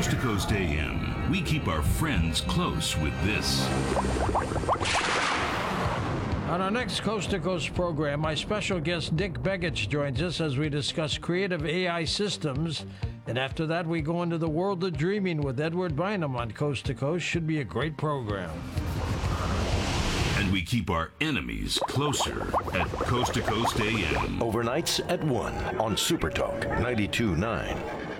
Coast to Coast AM, we keep our friends close with this. On our next Coast to Coast program, my special guest Dick Begich joins us as we discuss creative AI systems. And after that, we go into the world of dreaming with Edward Bynum on Coast to Coast. Should be a great program. And we keep our enemies closer at Coast to Coast AM. Overnights at 1 on Super Talk 92.9.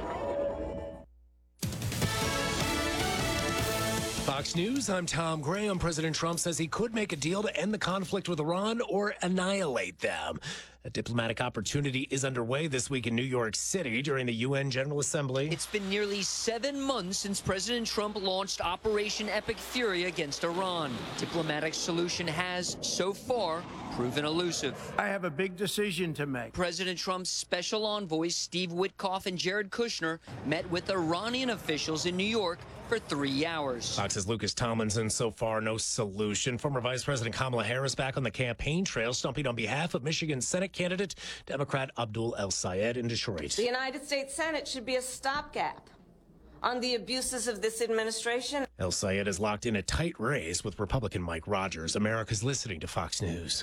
Fox News, I'm Tom Graham. President Trump says he could make a deal to end the conflict with Iran or annihilate them. A diplomatic opportunity is underway this week in New York City during the UN General Assembly. It's been nearly 7 months since President Trump launched Operation Epic Fury against Iran. Diplomatic solution has, so far, proven elusive. I have a big decision to make. President Trump's special envoys Steve Witkoff and Jared Kushner met with Iranian officials in New York for 3 hours. Fox's Lucas Tomlinson, so far no solution. Former Vice President Kamala Harris back on the campaign trail, stumping on behalf of Michigan Senate candidate Democrat Abdul El-Sayed in Detroit. The United States Senate should be a stopgap on the abuses of this administration. El-Sayed is locked in a tight race with Republican Mike Rogers. America's listening to Fox News.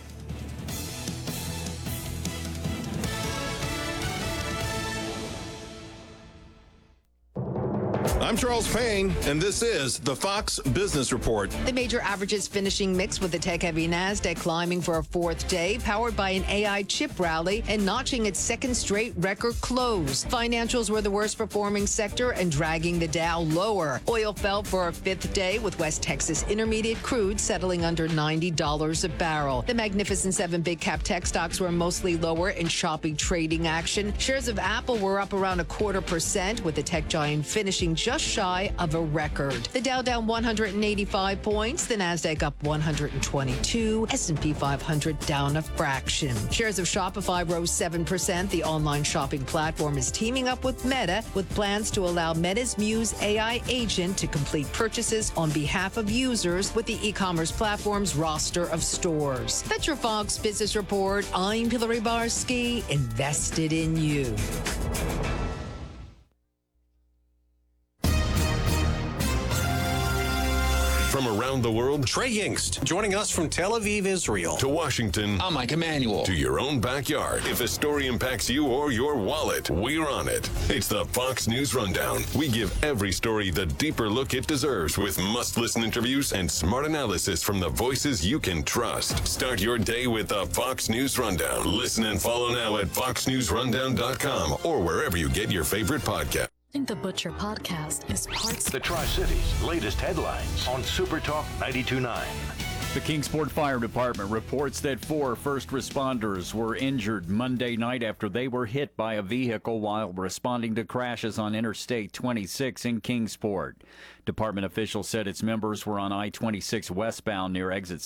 I'm Charles Payne, and this is the Fox Business Report. The major averages finishing mixed with the tech-heavy NASDAQ climbing for a fourth day, powered by an AI chip rally and notching its second straight record close. Financials were the worst performing sector and dragging the Dow lower. Oil fell for a fifth day, with West Texas Intermediate crude settling under $90 a barrel. The Magnificent Seven big cap tech stocks were mostly lower in choppy trading action. Shares of Apple were up around 0.25%, with the tech giant finishing just shy of a record. The Dow down 185 points, the Nasdaq up 122, S&P 500 down a fraction. Shares of Shopify rose 7%. The online shopping platform is teaming up with Meta with plans to allow Meta's Muse AI agent to complete purchases on behalf of users with the e-commerce platform's roster of stores. That's your Fox Business Report. I'm Hillary Barsky, invested in you. From around the world Trey Yingst joining us from Tel Aviv, Israel. to Washington, I'm Mike Emanuel. to your own backyard. If a story impacts you or your wallet, we're on it. It's the Fox News Rundown. We give every story the deeper look it deserves with must-listen interviews and smart analysis from the voices you can trust. Start your day with the Fox News Rundown. Listen and follow now at foxnewsrundown.com or wherever you get your favorite podcast. I think the Butcher podcast is parts. The Tri-Cities' latest headlines on Super Talk 92.9. The Kingsport Fire Department reports that 4 first responders were injured Monday night after they were hit by a vehicle while responding to crashes on Interstate 26 in Kingsport. Department officials said its members were on I-26 westbound near exit